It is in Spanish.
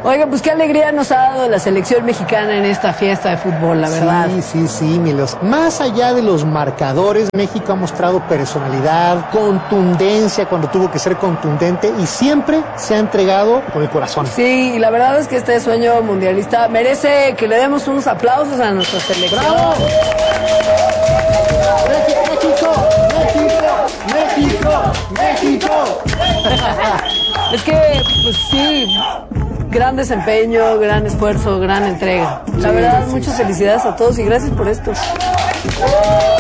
Oiga, pues qué alegría nos ha dado la selección mexicana en esta fiesta de fútbol, la verdad. Sí, Milos. Más allá de los marcadores, México ha mostrado personalidad, contundencia cuando tuvo que ser contundente y siempre se ha entregado con el corazón. Sí, y la verdad es que este sueño mundialista merece que le demos unos aplausos a nuestra selección. ¡Bravo! ¡México! Es que, pues sí, gran desempeño, gran esfuerzo, gran entrega. La verdad, muchas felicidades a todos y gracias por esto.